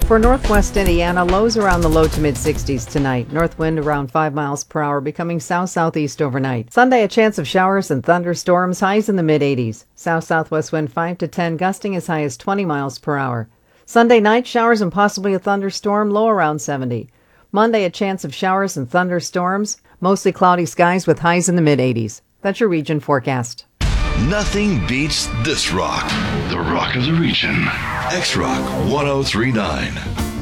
For northwest Indiana, lows around the low to mid-60s tonight. North wind around 5 miles per hour, becoming south-southeast overnight. Sunday, a chance of showers and thunderstorms, highs in the mid-80s. South-southwest wind 5 to 10, gusting as high as 20 miles per hour. Sunday night, showers and possibly a thunderstorm, low around 70. Monday, a chance of showers and thunderstorms, mostly cloudy skies with highs in the mid-80s. That's your region forecast. Nothing beats this rock. The rock of the region. X-Rock 1039.